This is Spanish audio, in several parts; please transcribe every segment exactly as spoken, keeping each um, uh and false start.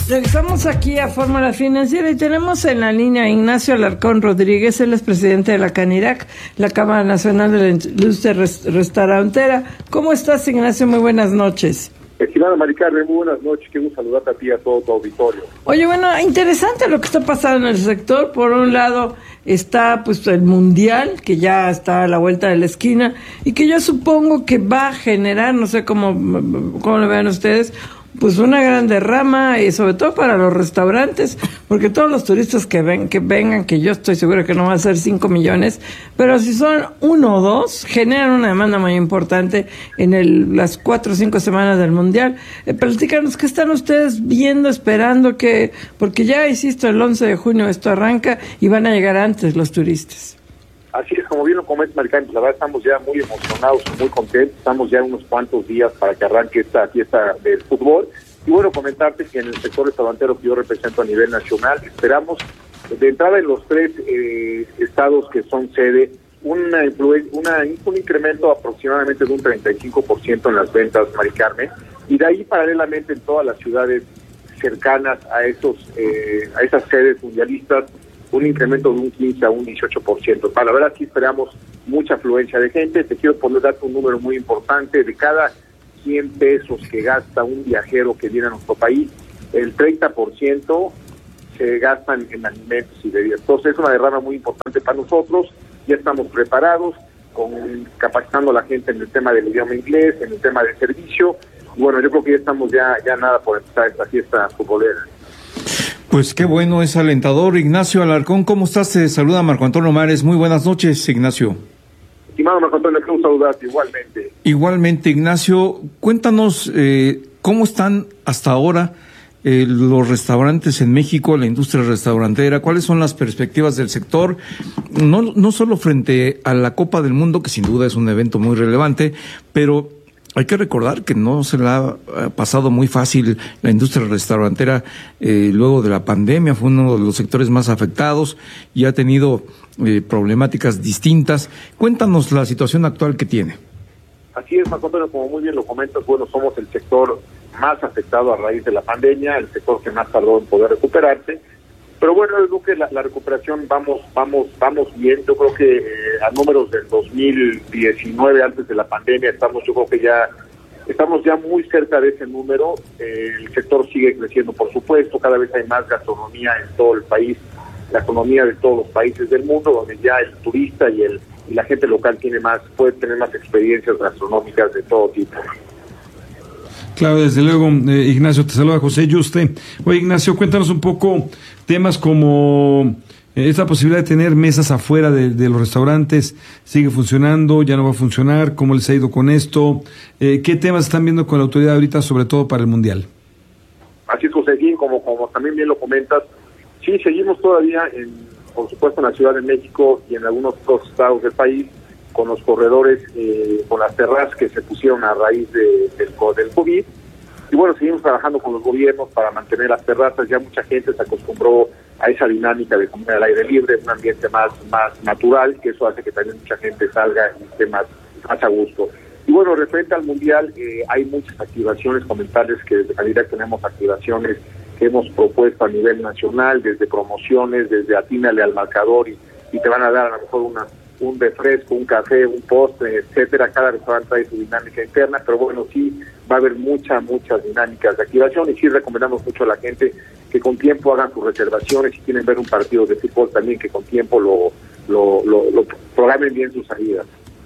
Regresamos aquí a Fórmula Financiera y tenemos en la línea a Ignacio Alarcón Rodríguez, él es presidente de la CANIRAC, la Cámara Nacional de la Industria Restaurantera. ¿Cómo estás, Ignacio? Muy buenas noches. Estimada Maricarmen, muy buenas noches, qué gusto saludarte a ti y a todo tu auditorio. Oye, bueno, interesante lo que está pasando en el sector. Por un lado está pues el Mundial, que ya está a la vuelta de la esquina, y que yo supongo que va a generar, no sé cómo, cómo lo vean ustedes, pues una gran derrama, y sobre todo para los restaurantes, porque todos los turistas que ven, que vengan, que yo estoy segura que no va a ser cinco millones, pero si son uno o dos, generan una demanda muy importante en el, las cuatro o cinco semanas del Mundial. Eh, platícanos, ¿qué están ustedes viendo, esperando que, porque ya insisto, el once de junio esto arranca y van a llegar antes los turistas? Así es, como bien lo comenta Maricarmen, la verdad estamos ya muy emocionados, muy contentos, estamos ya unos cuantos días para que arranque esta fiesta del fútbol. Y bueno, comentarte que en el sector restaurantero que yo represento a nivel nacional, esperamos de entrada en los tres eh, estados que son sede, una, una un incremento aproximadamente de un treinta y cinco por ciento en las ventas, Maricarmen, y de ahí paralelamente en todas las ciudades cercanas a esos eh, a esas sedes mundialistas, un incremento de un quince a un dieciocho por ciento. Para la verdad sí esperamos mucha afluencia de gente. Te quiero poner darte un número muy importante. De cada cien pesos que gasta un viajero que viene a nuestro país, el treinta por ciento se gastan en alimentos y bebidas. Entonces es una derrama muy importante para nosotros. Ya estamos preparados, con capacitando a la gente en el tema del idioma inglés, en el tema del servicio. Y bueno, yo creo que ya estamos ya, ya nada por empezar esta fiesta futbolera. Pues qué bueno, es alentador. Ignacio Alarcón, ¿cómo estás? Te saluda Marco Antonio Mares. Muy buenas noches, Ignacio. Estimado Marco Antonio, quiero saludarte igualmente. Igualmente, Ignacio, cuéntanos eh, cómo están hasta ahora eh, los restaurantes en México, la industria restaurantera, cuáles son las perspectivas del sector, no, no solo frente a la Copa del Mundo, que sin duda es un evento muy relevante, pero hay que recordar que no se le ha pasado muy fácil la industria restaurantera eh, luego de la pandemia, fue uno de los sectores más afectados y ha tenido eh, problemáticas distintas. Cuéntanos la situación actual que tiene. Así es, Marco Antonio, como muy bien lo comentas, bueno, somos el sector más afectado a raíz de la pandemia, el sector que más tardó en poder recuperarse. Pero bueno, yo creo que la, la recuperación vamos vamos vamos bien. Yo creo que eh, a números del dos mil diecinueve, antes de la pandemia, estamos yo creo que ya estamos ya muy cerca de ese número. Eh, el sector sigue creciendo, por supuesto, cada vez hay más gastronomía en todo el país, la economía de todos los países del mundo, donde ya el turista y el y la gente local tiene más puede tener más experiencias gastronómicas de todo tipo. Claro, desde luego, eh, Ignacio, te saluda José Yuste. Oye, Ignacio, cuéntanos un poco temas como eh, esta posibilidad de tener mesas afuera de, de los restaurantes. ¿Sigue funcionando? ¿Ya no va a funcionar? ¿Cómo les ha ido con esto? Eh, ¿Qué temas están viendo con la autoridad ahorita, sobre todo para el Mundial? Así es, José, como, como también bien lo comentas, sí, seguimos todavía, en, por supuesto, en la Ciudad de México y en algunos otros estados del país, con los corredores, eh, con las terrazas que se pusieron a raíz de, del, del COVID. Y bueno, seguimos trabajando con los gobiernos para mantener las terrazas. Ya mucha gente se acostumbró a esa dinámica de comer al aire libre, un ambiente más más natural, que eso hace que también mucha gente salga y esté más, más a gusto. Y bueno, referente al Mundial, eh, hay muchas activaciones, comentarios que desde Calidad tenemos activaciones que hemos propuesto a nivel nacional, desde promociones, desde atínale al marcador y, y te van a dar a lo mejor una un refresco, un café, un postre, etcétera. Cada restaurante trae su dinámica interna, pero bueno, sí va a haber muchas, muchas dinámicas de activación y sí recomendamos mucho a la gente que con tiempo hagan sus reservaciones. Si quieren ver un partido de fútbol también, que con tiempo lo, lo, lo, lo programen bien sus salidas.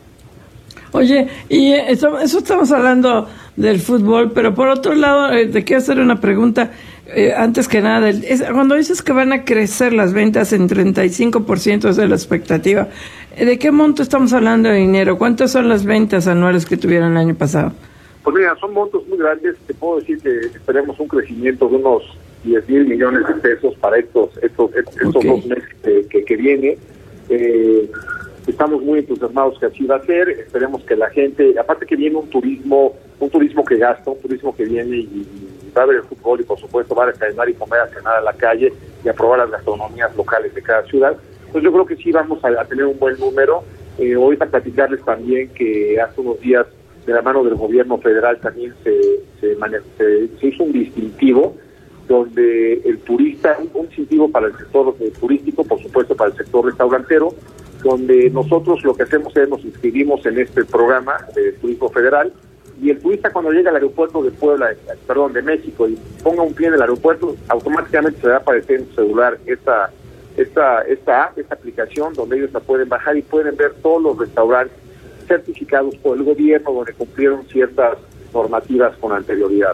Oye, y eso, eso estamos hablando del fútbol, pero por otro lado, eh, te quiero hacer una pregunta, eh, antes que nada, es, cuando dices que van a crecer las ventas en treinta y cinco por ciento de la expectativa, ¿de qué monto estamos hablando de dinero? ¿Cuántas son las ventas anuales que tuvieron el año pasado? Pues mira, son montos muy grandes. Te puedo decir que esperemos un crecimiento de unos diez mil millones de pesos para estos estos, estos okay. dos meses que, que, que viene. Eh, estamos muy entusiasmados que así va a ser. Esperemos que la gente, aparte que viene un turismo, un turismo que gasta, un turismo que viene y, y va a ver el fútbol y por supuesto va a desayunar y comer, a cenar a la calle y a probar las gastronomías locales de cada ciudad. Pues yo creo que sí vamos a, a tener un buen número. Eh, ahorita platicarles también que hace unos días, de la mano del gobierno federal, también se, se, se, se hizo un distintivo donde donde el turista, un incentivo para el sector eh, turístico, por supuesto para el sector restaurantero, donde nosotros lo que hacemos es nos inscribimos en este programa de turismo federal, y el turista cuando llega al aeropuerto de Puebla, perdón, de México, y ponga un pie en el aeropuerto, automáticamente se va a aparecer en su celular esta, esta, esta app, esta aplicación, donde ellos la pueden bajar y pueden ver todos los restaurantes certificados por el gobierno, donde cumplieron ciertas normativas con anterioridad.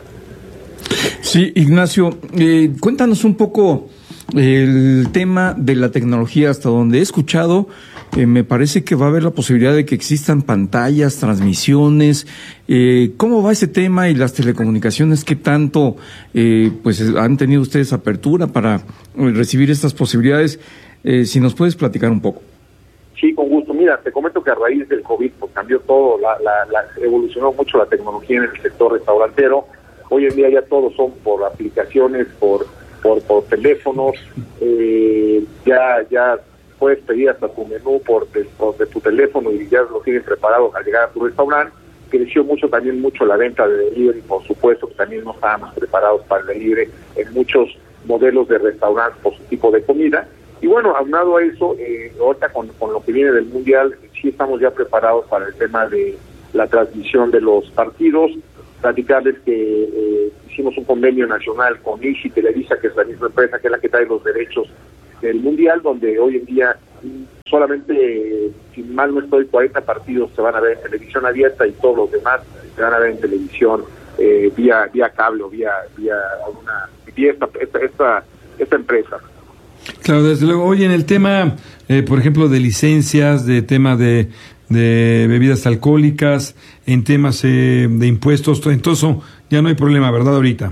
Sí, Ignacio, eh, cuéntanos un poco el tema de la tecnología. Hasta donde he escuchado, eh, me parece que va a haber la posibilidad de que existan pantallas, transmisiones. Eh, ¿Cómo va ese tema y las telecomunicaciones? ¿Qué tanto eh, pues han tenido ustedes apertura para recibir estas posibilidades? Eh, si nos puedes platicar un poco. Sí, con gusto. Mira, te comento que a raíz del COVID pues, cambió todo, la, la, la, evolucionó mucho la tecnología en el sector restaurantero. Hoy en día ya todos son por aplicaciones, por por, por teléfonos, eh, ya ya puedes pedir hasta tu menú por de, por de tu teléfono y ya lo tienen preparado al llegar a tu restaurante. Creció mucho también mucho la venta de delivery, por supuesto que también no estábamos preparados para el delivery en muchos modelos de restaurantes por su tipo de comida. Y bueno, aunado a eso, eh, ahorita con, con lo que viene del Mundial, sí estamos ya preparados para el tema de la transmisión de los partidos. Platicarles que eh, hicimos un convenio nacional con I C I Televisa, que es la misma empresa que es la que trae los derechos del Mundial, donde hoy en día solamente, eh, si mal no estoy, cuarenta partidos se van a ver en televisión abierta y todos los demás se van a ver en televisión eh, vía vía cable o vía, vía, una, vía esta, esta, esta, esta empresa. Claro, desde luego. Oye, en el tema, eh, por ejemplo, de licencias, de tema de, de bebidas alcohólicas, en temas eh, de impuestos, todo, entonces ya no hay problema, ¿verdad, ahorita?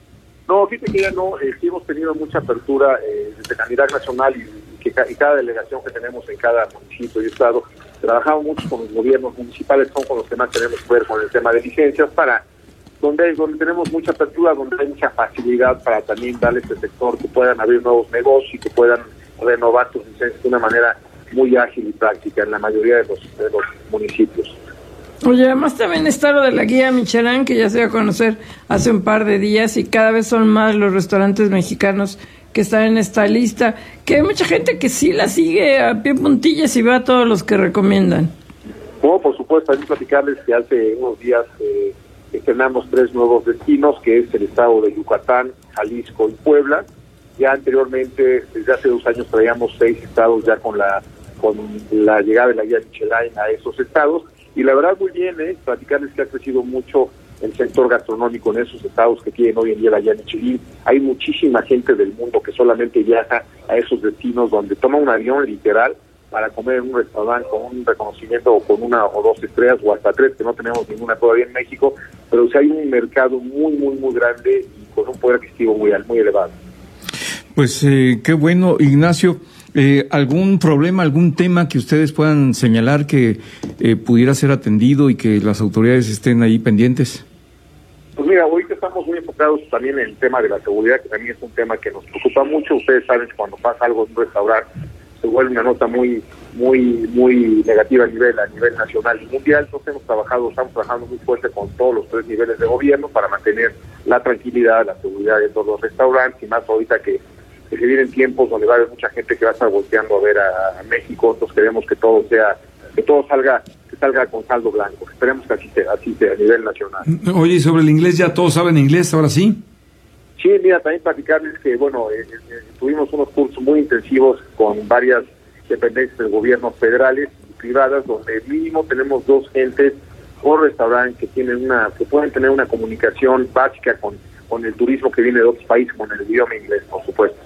No, fíjate que ya no, eh, sí hemos tenido mucha apertura eh, desde Canidad Nacional y, que ca- y cada delegación que tenemos en cada municipio y estado, trabajamos mucho con los gobiernos municipales, son con los que más tenemos que ver con el tema de licencias, para donde, donde tenemos mucha apertura, donde hay mucha facilidad para también darle a este sector que puedan abrir nuevos negocios y que puedan renovar sus licencias de una manera muy ágil y práctica en la mayoría de los, de los municipios. Oye, además también está lo de la guía Michelin, que ya se dio a conocer hace un par de días, y cada vez son más los restaurantes mexicanos que están en esta lista, que hay mucha gente que sí la sigue a pie puntillas y va a todos los que recomiendan. Bueno, por supuesto, hay que platicarles que hace unos días eh, estrenamos tres nuevos destinos, que es el estado de Yucatán, Jalisco y Puebla. Ya anteriormente, desde hace dos años, traíamos seis estados ya con la con la llegada de la guía Michelin a esos estados. Y la verdad, muy bien, ¿eh? Platicarles que ha crecido mucho el sector gastronómico en esos estados que tienen hoy en día la guía Michelin. Hay muchísima gente del mundo que solamente viaja a esos destinos, donde toma un avión literal para comer en un restaurante con un reconocimiento o con una o dos estrellas o hasta tres, que no tenemos ninguna todavía en México, pero o sea, hay un mercado muy, muy, muy grande y con un poder adquisitivo muy, muy elevado. Pues eh, qué bueno, Ignacio. Eh, ¿Algún problema, algún tema que ustedes puedan señalar que eh, pudiera ser atendido y que las autoridades estén ahí pendientes? Pues mira, hoy que estamos muy enfocados también en el tema de la seguridad, que también es un tema que nos preocupa mucho. Ustedes saben que cuando pasa algo en un restaurante se vuelve una nota muy muy muy negativa a nivel a nivel nacional y mundial. Entonces hemos trabajado, estamos trabajando muy fuerte con todos los tres niveles de gobierno para mantener la tranquilidad, la seguridad de todos los restaurantes, y más ahorita que, que se vienen tiempos donde va a haber mucha gente que va a estar volteando a ver a, a México. Entonces queremos que todo sea, que todo salga, que salga con saldo blanco. Esperemos que así sea, así sea a nivel nacional. Oye, y sobre el inglés, ¿ya todos saben inglés ahora sí? Sí, mira, también platicarles que, bueno, eh, eh, tuvimos unos cursos muy intensivos con varias dependencias del gobierno federales y privadas, donde mínimo tenemos dos gentes por restaurante que tienen una, que pueden tener una comunicación básica con, con el turismo que viene de otros países, con el idioma inglés, por supuesto.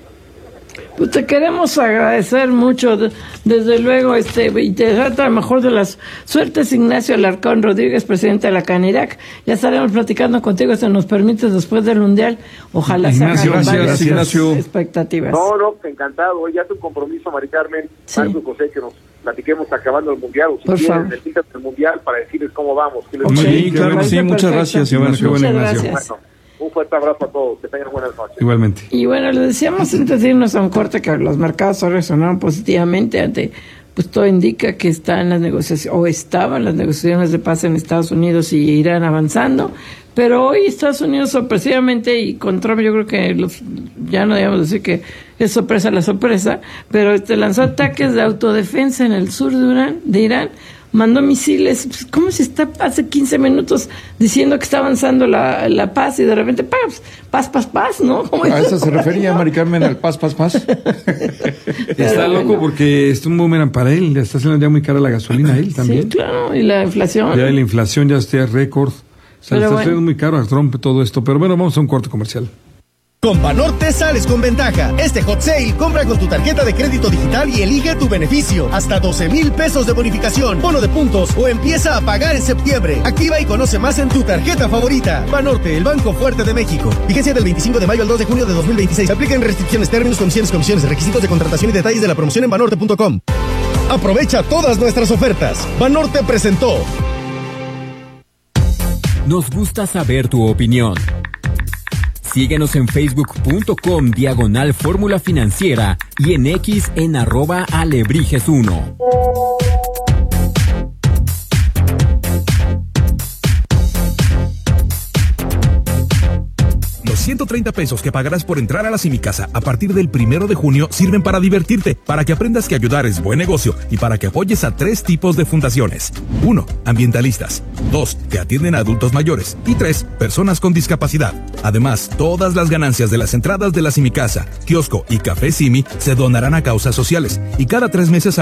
Pues te queremos agradecer mucho, desde luego, este, y te trata la mejor de las suertes, Ignacio Alarcón Rodríguez, presidente de la Canirac. Ya estaremos platicando contigo, si nos permites, después del Mundial. Ojalá se hagan varias Ignacio. expectativas. No, no, encantado. Ya tu compromiso, Mari Carmen, Sí. Marco José, que nos platiquemos acabando el Mundial, o si Por quieren, favor. el del Mundial, para decirles cómo vamos. ¿Qué les Muy parece? bien, claro que sí, muchas Perfecto. gracias, Qué bueno, qué Ignacio. bueno, Muchas Ignacio. gracias. Bueno, un fuerte abrazo a todos. Que tengan buenas noches. Igualmente. Y bueno, le decíamos antes de irnos a un corte que los mercados hoy resonaron positivamente ante pues todo indica que están las negociaciones, o estaban las negociaciones de paz en Estados Unidos y irán avanzando, pero hoy Estados Unidos sorpresivamente, y con Trump yo creo que los, ya no debemos decir que es sorpresa la sorpresa, pero este lanzó ataques de autodefensa en el sur de Irán, de Irán, mandó misiles. Pues, ¿cómo se está hace quince minutos diciendo que está avanzando la, la paz y de repente paz, paz, paz, paz, ¿no? A eso se refería Mari Carmen, al paz, paz, paz. Está loco bueno. Porque es un boomerang para él, le está haciendo ya muy cara la gasolina a él también. Sí, claro, y la inflación. Ya la inflación ya está récord. O sea, le está bueno. haciendo muy caro a Trump todo esto, pero bueno, vamos a un corte comercial. Con Banorte sales con ventaja. Este hot sale, compra con tu tarjeta de crédito digital y elige tu beneficio. Hasta doce mil pesos de bonificación, bono de puntos o empieza a pagar en septiembre. Activa y conoce más en tu tarjeta favorita. Banorte, el banco fuerte de México. Vigencia del veinticinco de mayo al dos de junio de dos mil veintiséis. Aplican restricciones, términos, condiciones, comisiones, requisitos de contratación y detalles de la promoción en banorte punto com. Aprovecha todas nuestras ofertas. Banorte presentó. Nos gusta saber tu opinión. Síguenos en facebook punto com diagonal fórmula financiera y en X en arroba alebrijes uno. ciento treinta pesos que pagarás por entrar a la Simicasa a partir del primero de junio sirven para divertirte, para que aprendas que ayudar es buen negocio y para que apoyes a tres tipos de fundaciones. Uno, ambientalistas. Dos, que atienden a adultos mayores. Y tres, personas con discapacidad. Además, todas las ganancias de las entradas de la Simicasa, kiosco y café Simi se donarán a causas sociales y cada tres meses